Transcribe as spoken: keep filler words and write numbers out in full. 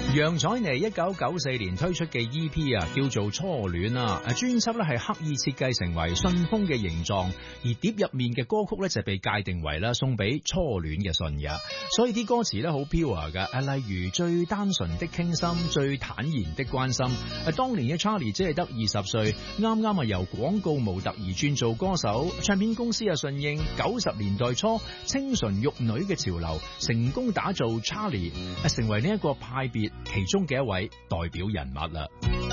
楊采妮一九九四年推出嘅 E P 啊，叫做《初戀》啊，專輯咧係刻意設計成為信封嘅形狀，而碟入面嘅歌曲咧就被界定為啦送俾初戀嘅信嘅，所以啲歌詞咧好 pure 噶，啊，例如最單純的傾心，最坦然的關心。啊，當年嘅 Charlie 只係得二十歲，啱啱啊由廣告模特兒轉做歌手，唱片公司啊順應九十年代初清純玉女嘅潮流，成功打造 Charlie，成為呢一個派別其中嘅一位代表人物啦。